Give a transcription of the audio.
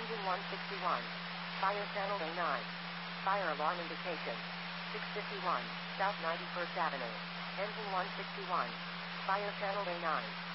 Engine 161. Fire channel A9. Fire alarm indication. 651, South 91st Avenue. Engine 161. Fire channel A9.